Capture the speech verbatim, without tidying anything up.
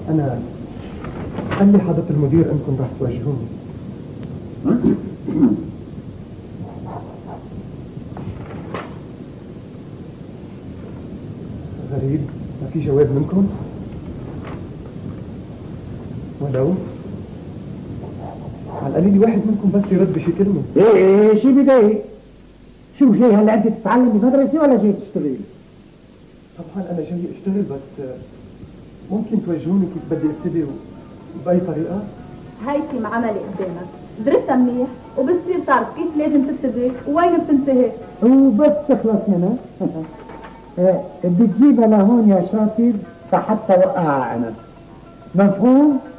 أنا قال لي حضرة المدير أنكم راح توجهوني. غريب، ما في جواب منكم؟ ولو على القليل واحد منكم بس يرد بشي كلمة. ايه ايه شي بداية؟ شو جاي هلا انت تتعلم بمدرسة ولا جاي تشتغل؟ طبعا أنا جاي أشتغل، بس ممكن توجهوني كيف بدي ابتدي وبأي طريقة؟ هيثم عملي قدامك، درسها منيح وبتصير تعرف كيف لازم تبتدي ووين بتنتهي. وبس تخلص هنا بتجيبها لهون يا شاطر فحتى وقعها انا. مفهوم؟